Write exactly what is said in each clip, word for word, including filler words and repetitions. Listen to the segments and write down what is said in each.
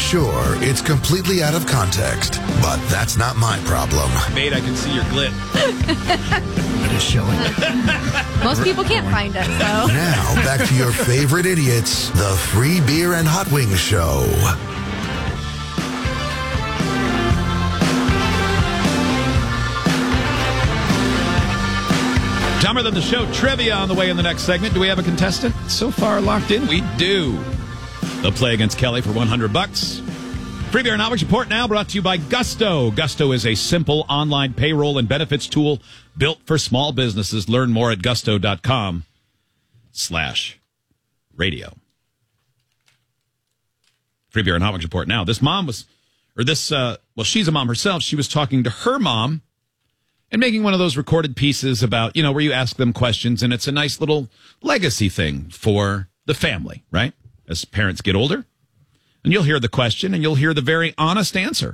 Sure, it's completely out of context, but that's not my problem. Mate, I can see your glit. It is showing. Most people can't find us, though. Now, back to your favorite idiots, the Free Beer and Hot Wings Show. Dumber Than the Show trivia on the way in the next segment. Do we have a contestant so far locked in? We do. They'll play against Kelly for one hundred bucks. Free Beer and Hot Wings Report now brought to you by Gusto. Gusto is a simple online payroll and benefits tool built for small businesses. Learn more at gusto.com slash radio. Free Beer and Hot Wings Report now. This mom was, or this, uh, well, she's a mom herself. She was talking to her mom and making one of those recorded pieces about, you know, where you ask them questions, and it's a nice little legacy thing for the family, right? As parents get older. And you'll hear the question, and you'll hear the very honest answer.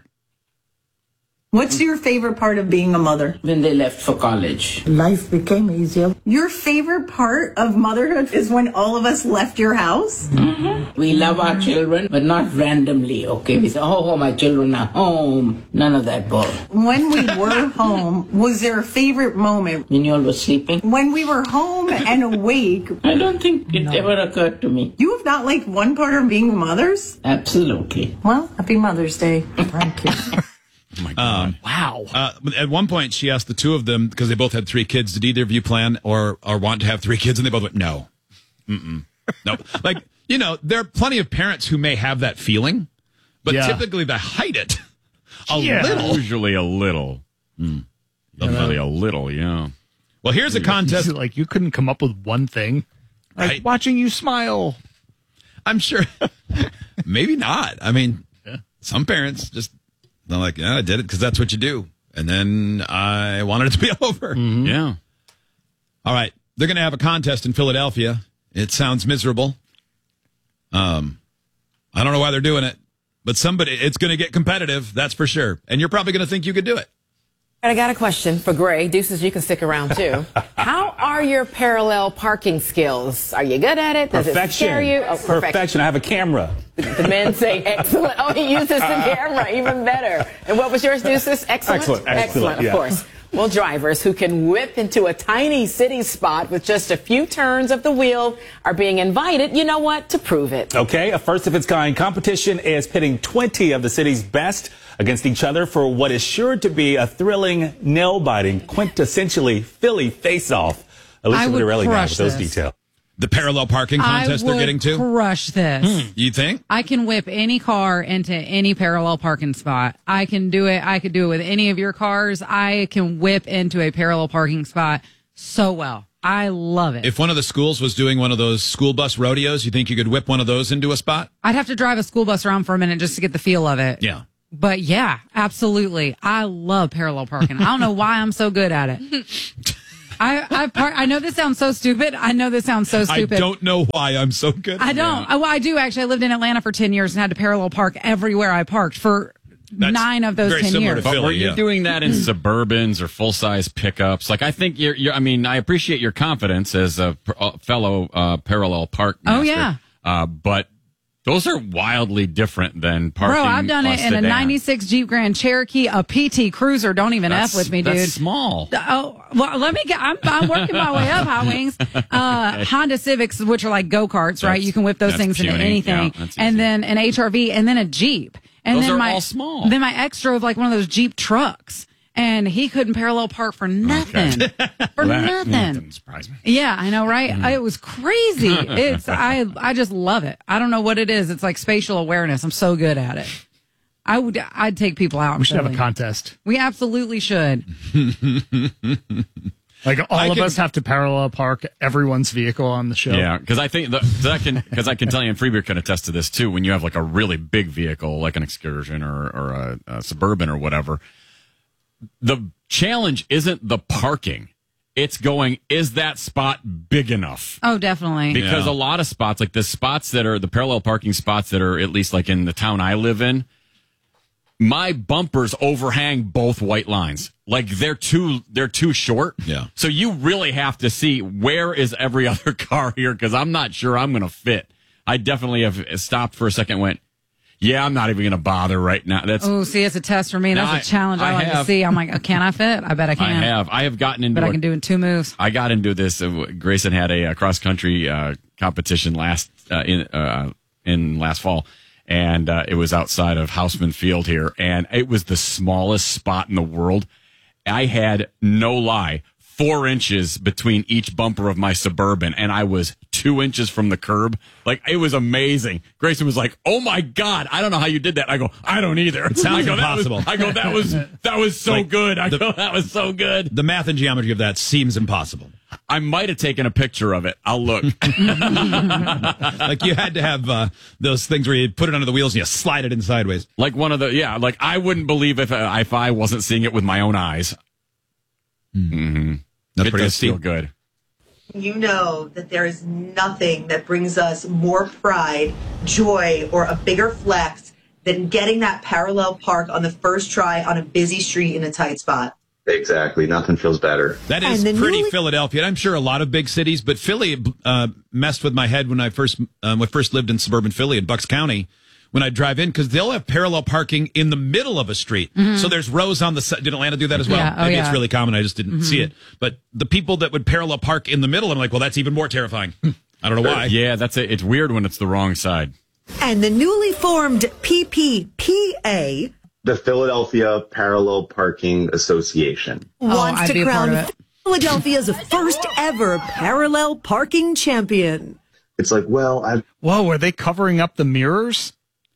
What's your favorite part of being a mother? When they left for college. Life became easier. Your favorite part of motherhood is when all of us left your house? Mm-hmm. We love our children, but not randomly, okay? We say, oh, my children are home. None of that bull. When we were home, was there a favorite moment? When you all were sleeping? When we were home and awake. I don't think it no. ever occurred to me. You have not liked one part of being mothers? Absolutely. Well, happy Mother's Day. Thank you. Oh my God. Um, wow. Uh, at one point, she asked the two of them, because they both had three kids, did either of you plan or, or want to have three kids? And they both went, no. Mm-mm. Nope. Like, you know, there are plenty of parents who may have that feeling, but yeah. typically they hide it a yeah. little. Usually a little. Mm. Usually a little, yeah. Well, here's a contest. Like, you couldn't come up with one thing. Like, right. watching you smile. I'm sure. Maybe not. I mean, yeah. some parents just... They're like, yeah, I did it because that's what you do. And then I wanted it to be over. Mm-hmm. Yeah. All right. They're going to have a contest in Philadelphia. It sounds miserable. Um, I don't know why they're doing it, but somebody, it's going to get competitive. That's for sure. And you're probably going to think you could do it. I got a question for Gray. Deuces, you can stick around too. How are your parallel parking skills? Are you good at it? Does perfection. it scare you? Oh, perfection. perfection. I have a camera. The men say excellent. Oh, he uses the camera. Even better. And what was yours, Deuces? Excellent? Excellent. Excellent, excellent yeah. Of course. Well, drivers who can whip into a tiny city spot with just a few turns of the wheel are being invited, you know what, to prove it. Okay, a first of its kind competition is pitting twenty of the city's best against each other for what is sure to be a thrilling, nail-biting, quintessentially Philly face-off. Alicia Vitarelli now with those details. The parallel parking contest I would they're getting to? Crush this. Hmm, you think? I can whip any car into any parallel parking spot. I can do it. I could do it with any of your cars. I can whip into a parallel parking spot so well. I love it. If one of the schools was doing one of those school bus rodeos, you think you could whip one of those into a spot? I'd have to drive a school bus around for a minute just to get the feel of it. Yeah. But yeah, absolutely. I love parallel parking. I don't know why I'm so good at it. I I, par- I know this sounds so stupid. I know this sounds so stupid. I don't know why I'm so good. I don't. Yeah. I, well, I do actually. I lived in Atlanta for ten years and had to parallel park everywhere I parked for That's nine of those very ten similar years. to Philly, but were you yeah. doing that in Suburbans or full size pickups? Like, I think you're, you're. I mean, I appreciate your confidence as a uh, fellow uh, parallel park master. Oh yeah. Uh, but those are wildly different than parking. Bro, I've done it in sedan. a ninety-six Jeep Grand Cherokee, a P T Cruiser. Don't even That's, F with me, dude. That's small. Oh, well, let me get, I'm, I'm working my way up, Hot Wings. Uh, okay. Honda Civics, which are like go-karts, right? You can whip those things puny. into anything. Yeah, and then an H R V and then a Jeep. And those then are my, all small. Then my ex drove like one of those Jeep trucks. And he couldn't parallel park for nothing. Okay. For well, that, nothing. That didn't surprise me. Yeah, I know, right? Mm. It was crazy. It's I I just love it. I don't know what it is. It's like spatial awareness. I'm so good at it. I would I'd take people out. We should Philly. have a contest. We absolutely should. Like all I of can, us have to parallel park everyone's vehicle on the show. Yeah, because I think the, cause I can because I can tell you, and Freebeer can attest to this too. When you have like a really big vehicle, like an Excursion or or a, a Suburban or whatever, the challenge isn't the parking. It's going, is that spot big enough? Oh, definitely. Because yeah. a lot of spots, like the spots that are the parallel parking spots that are at least like in the town I live in, my bumpers overhang both white lines. Like they're too, they're too short. Yeah. So you really have to see where is every other car here because I'm not sure I'm going to fit. I definitely have stopped for a second and went, Yeah, I'm not even going to bother right now. That's Oh, see, it's a test for me. No, That's I- a challenge I, I like have- to see. I'm like, oh, can I fit? I bet I I can. have. I have gotten into But I a- can do it in two moves. I got into this. Uh, Grayson had a, a cross country uh, competition last uh, in uh, in last fall, and uh, it was outside of Houseman Field here, and it was the smallest spot in the world. I had no lie, four inches between each bumper of my Suburban, and I was two inches from the curb. Like, it was amazing. Grayson was like, "Oh my God, I don't know how you did that." I go, "I don't either." It sounds I go, impossible. That was, I go, "That was that was so Like, good." I the- go, "That was so good." The math and geometry of that seems impossible. I might have taken a picture of it. I'll look. Like you had to have uh, those things where you put it under the wheels and you slide it in sideways. Like one of the, yeah, like I wouldn't believe if uh, if I wasn't seeing it with my own eyes. Mm-hmm. That's it pretty does good, feel Steve. good. You know that there is nothing that brings us more pride, joy, or a bigger flex than getting that parallel park on the first try on a busy street in a tight spot. Exactly. Nothing feels better. That is And the pretty newly- Philadelphia. And I'm sure a lot of big cities, but Philly uh, messed with my head when I first um, when I first lived in suburban Philly in Bucks County. When I drive in, because they'll have parallel parking in the middle of a street. Mhm. So there's rows on the side. Did Atlanta do that as well? Yeah. Oh, Maybe yeah. it's really common. I just didn't Mhm. see it. But the people that would parallel park in the middle, I'm like, well, that's even more terrifying. I don't know why. Yeah, that's it. It's weird when it's the wrong side. And the newly formed P P P A The Philadelphia Parallel Parking Association. wants I'd to be a part crown of it. Philadelphia's first ever parallel parking champion. It's like, well, I've Whoa, are they covering up the mirrors?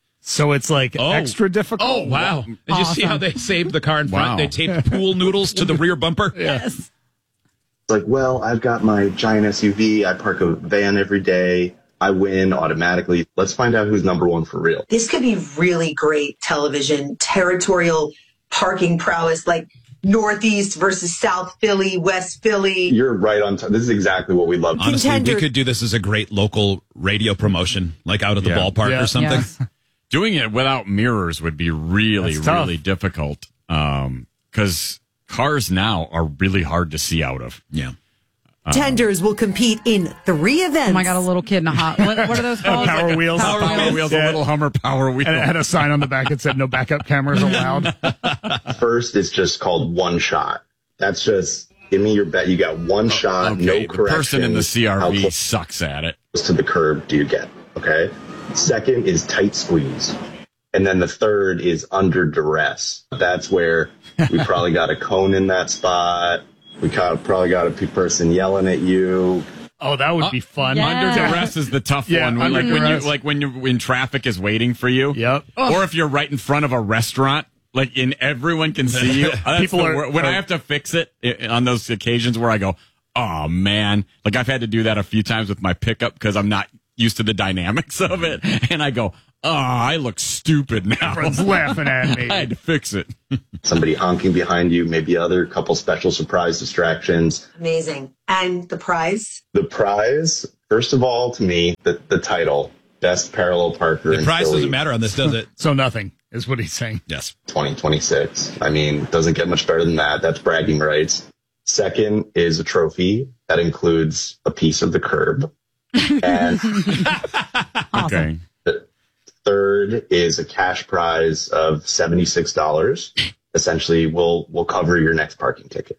So it's like Oh. extra difficult. Oh, wow. Did you see how they saved the car in front? Wow. They taped pool noodles to the rear bumper? Yes. It's like, well, I've got my giant S U V. I park a van every day. I win automatically. Let's find out who's number one for real. This could be really great television, territorial parking prowess, like Northeast versus South Philly, West Philly. You're right on time. This is exactly what we love. Honestly, Contender- we could do this as a great local radio promotion, like out at the Yeah. ballpark Yeah. or something. Yes. Doing it without mirrors would be really, That's tough. really difficult. Um, because cars now are really hard to see out of. Yeah. Tenders will compete in three events. Oh my God, a little kid in a hot. What, what are those called? Power wheels. Power Power wheels. wheels, Yeah. a little Hummer Power Wheel. And it had a sign on the back that said no backup cameras allowed. First, it's just called one shot. That's just, give me your bet. You got one shot, okay, no the correction. person in the C R How V close sucks at it. to the curb do you get? Okay. Second is tight squeeze. And then the third is under duress. That's where we probably got a cone in that spot. We kind of probably got a pe- person yelling at you. Oh, that would be fun. Yeah. Under duress is the tough Yeah, one. When, under like when you duress. like when you when traffic is waiting for you. Yep. Or if you're right in front of a restaurant, like in everyone can see you. That's People the are- wor- when I are- have to fix it i- on those occasions where I go, oh man, like I've had to do that a few times with my pickup because I'm not used to the dynamics of it, and I go, oh, I look stupid now. Everyone's laughing at me. I had to fix it. Somebody honking behind you, maybe other couple special surprise distractions. Amazing. And the prize? The prize, first of all, to me, the, the title, Best Parallel Parker The in price Philly doesn't matter on this, does it? So nothing is what he's saying. Yes. twenty twenty-six. I mean, doesn't get much better than that. That's bragging rights. Second is a trophy that includes a piece of the curb. And Okay. the third is a cash prize of seventy-six dollars. Essentially, we'll we'll cover your next parking ticket.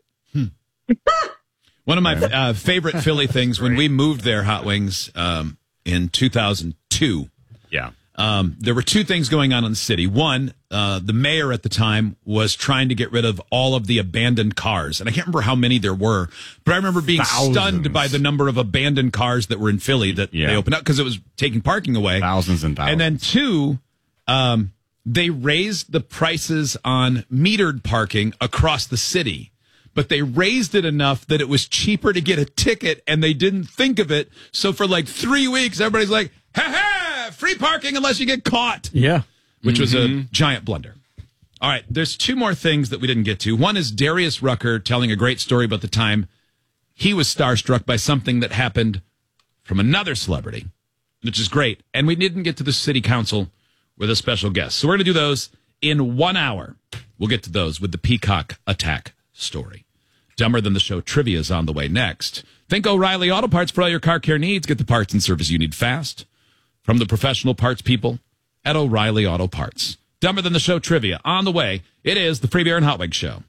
One of my uh, favorite Philly things when we moved there, Hot Wings, um, in two thousand two. Yeah. Um, there were two things going on in the city. One, uh, the mayor at the time was trying to get rid of all of the abandoned cars. And I can't remember how many there were, but I remember being Thousands. stunned by the number of abandoned cars that were in Philly that Yeah. they opened up because it was taking parking away. Thousands and thousands. And then two, um, they raised the prices on metered parking across the city. But they raised it enough that it was cheaper to get a ticket, and they didn't think of it. So for like three weeks, everybody's like, ha ha, free parking unless you get caught. Yeah. Which was a giant blunder. All right, there's two more things that we didn't get to. One is Darius Rucker telling a great story about the time he was starstruck by something that happened from another celebrity, which is great. And we didn't get to the city council with a special guest. So we're going to do those in one hour. We'll get to those with the Peacock attack story. Dumber Than the Show trivia is on the way next. Think O'Reilly Auto Parts for all your car care needs. Get the parts and service you need fast from the professional parts people at O'Reilly Auto Parts. Dumber Than the Show trivia on the way. It is the Free Beer and Hot Wings Show.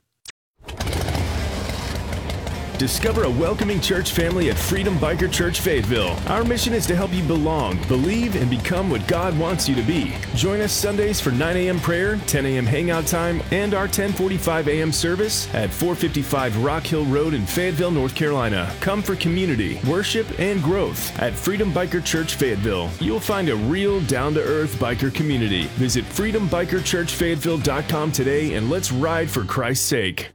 Discover a welcoming church family at Freedom Biker Church Fayetteville. Our mission is to help you belong, believe, and become what God wants you to be. Join us Sundays for nine a.m. prayer, ten a.m. hangout time, and our ten forty-five a.m. service at four fifty-five Rock Hill Road in Fayetteville, North Carolina. Come for community, worship, and growth at Freedom Biker Church Fayetteville. You'll find a real down-to-earth biker community. Visit freedom biker church fayetteville dot com today and let's ride for Christ's sake.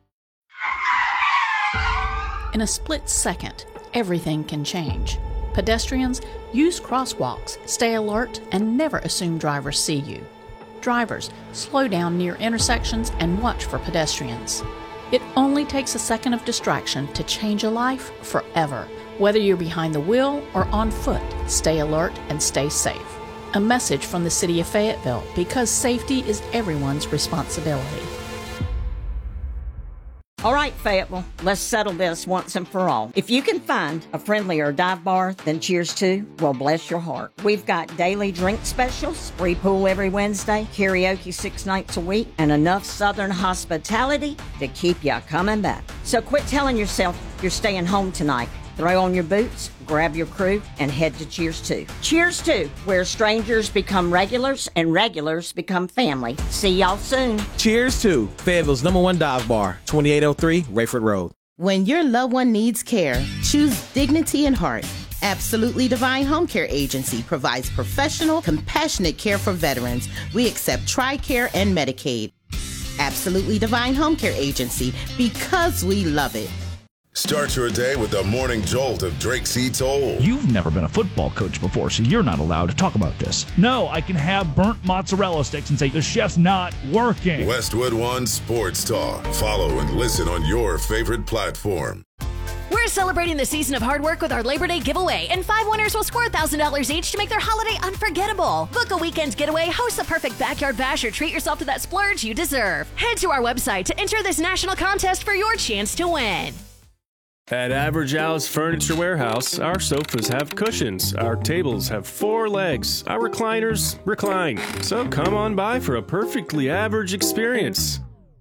In a split second, everything can change. Pedestrians, use crosswalks, stay alert, and never assume drivers see you. Drivers, slow down near intersections and watch for pedestrians. It only takes a second of distraction to change a life forever. Whether you're behind the wheel or on foot, stay alert and stay safe. A message from the City of Fayetteville, because safety is everyone's responsibility. All right, Fayetteville, let's settle this once and for all. If you can find a friendlier dive bar than Cheers to, well, bless your heart. We've got daily drink specials, free pool every Wednesday, karaoke six nights a week, and enough Southern hospitality to keep you coming back. So quit telling yourself you're staying home tonight. Throw on your boots, grab your crew, and head to Cheers to. Cheers to, where strangers become regulars and regulars become family. See y'all soon. Cheers to Fayetteville's number one dive bar, twenty-eight oh three Rayford Road. When your loved one needs care, choose dignity and heart. Absolutely Divine Home Care Agency provides professional, compassionate care for veterans. We accept TRICARE and Medicaid. Absolutely Divine Home Care Agency, because we love it. Start your day with the morning jolt of Drake C. Toll. You've never been a football coach before, so you're not allowed to talk about this. No, I can have burnt mozzarella sticks and say the chef's not working. Westwood One Sports Talk. Follow and listen on your favorite platform. We're celebrating the season of hard work with our Labor Day giveaway, and five winners will score one thousand dollars each to make their holiday unforgettable. Book a weekend getaway, host the perfect backyard bash, or treat yourself to that splurge you deserve. Head to our website to enter this national contest for your chance to win. At Average Al's Furniture Warehouse, our sofas have cushions, our tables have four legs, our recliners recline. So come on by for a perfectly average experience.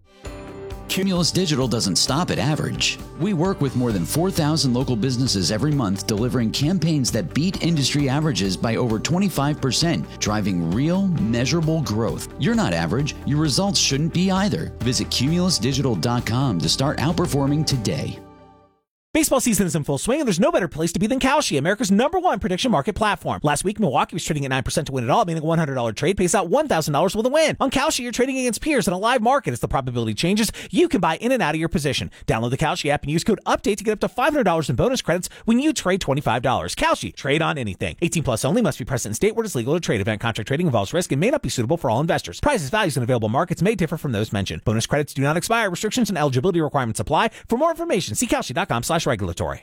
Cumulus Digital doesn't stop at average. We work with more than four thousand local businesses every month, delivering campaigns that beat industry averages by over twenty-five percent, driving real, measurable growth. You're not average. Your results shouldn't be either. Visit cumulus digital dot com to start outperforming today. Baseball season is in full swing, and there's no better place to be than Kalshi, America's number one prediction market platform. Last week, Milwaukee was trading at nine percent to win it all, meaning a one hundred dollars trade pays out one thousand dollars with a win. On Kalshi, you're trading against peers in a live market. As the probability changes, you can buy in and out of your position. Download the Kalshi app and use code UPDATE to get up to five hundred dollars in bonus credits when you trade twenty-five dollars. Kalshi, trade on anything. eighteen plus only, must be present in state where it's legal to trade. Event contract trading involves risk and may not be suitable for all investors. Prices, values, and available markets may differ from those mentioned. Bonus credits do not expire. Restrictions and eligibility requirements apply. For more information, see kalshi dot com slash regulatory.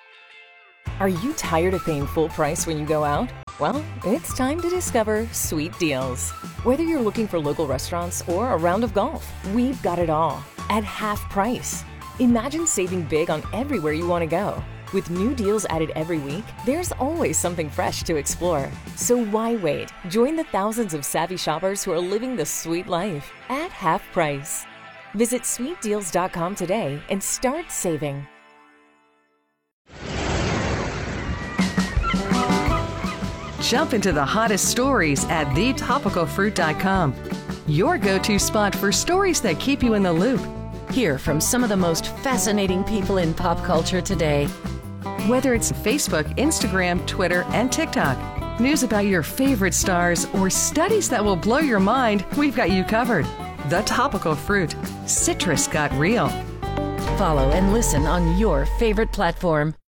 Are you tired of paying full price when you go out? Well, it's time to discover Sweet Deals. Whether you're looking for local restaurants or a round of golf, we've got it all at half price. Imagine saving big on everywhere you want to go. With new deals added every week, there's always something fresh to explore. So why wait? Join the thousands of savvy shoppers who are living the sweet life at half price. Visit sweet deals dot com today and start saving. Jump into the hottest stories at the topical fruit dot com. Your go-to spot for stories that keep you in the loop. Hear from some of the most fascinating people in pop culture today. Whether it's Facebook, Instagram, Twitter, and TikTok, news about your favorite stars, or studies that will blow your mind, we've got you covered. The Topical Fruit. Citrus got real. Follow and listen on your favorite platform.